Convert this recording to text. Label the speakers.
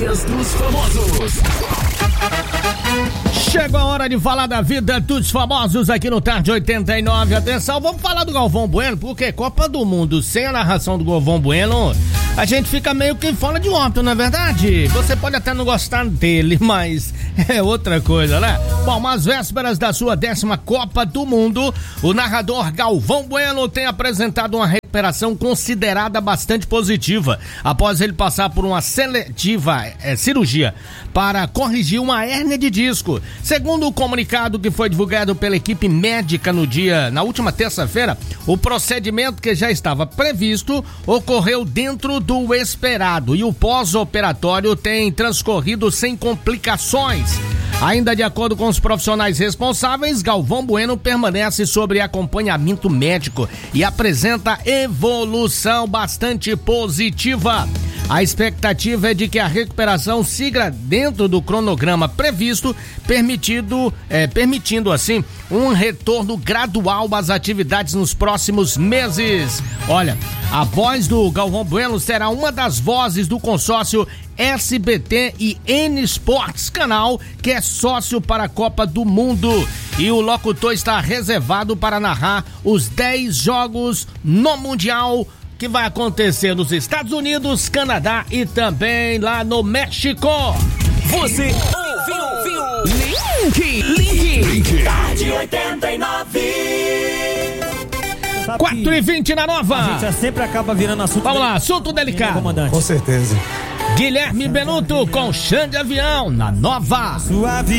Speaker 1: Notícias dos famosos.
Speaker 2: Chegou a hora de falar da vida dos famosos aqui no Tarde 89. Atenção, vamos falar do Galvão Bueno, porque Copa do Mundo sem a narração do Galvão Bueno, a gente fica meio que fora de órbita, não é verdade? Você pode até não gostar dele, mas é outra coisa, né? Bom, às vésperas da sua 10ª Copa do Mundo, o narrador Galvão Bueno tem apresentado uma recuperação considerada bastante positiva, após ele passar por uma seletiva cirurgia para corrigir uma hérnia de disco. Segundo o comunicado que foi divulgado pela equipe médica na última terça-feira, o procedimento que já estava previsto ocorreu dentro do esperado e o pós-operatório tem transcorrido sem complicações. Ainda de acordo com os profissionais responsáveis, Galvão Bueno permanece sob acompanhamento médico e apresenta evolução bastante positiva. A expectativa é de que a recuperação siga dentro do cronograma previsto, permitindo assim um retorno gradual às atividades nos próximos meses. Olha, a voz do Galvão Bueno será uma das vozes do consórcio SBT e N Sports, canal que é sócio para a Copa do Mundo, e o locutor está reservado para narrar os 10 jogos no Mundial que vai acontecer nos Estados Unidos, Canadá e também lá no México.
Speaker 1: Você ouviu Link Tarde 89.
Speaker 2: 4h20 na Nova.
Speaker 3: A gente sempre acaba virando assunto.
Speaker 2: Vamos lá, assunto delicado.
Speaker 4: Com certeza.
Speaker 2: Guilherme Benuto com Xande Avião na Nova.
Speaker 3: Suave.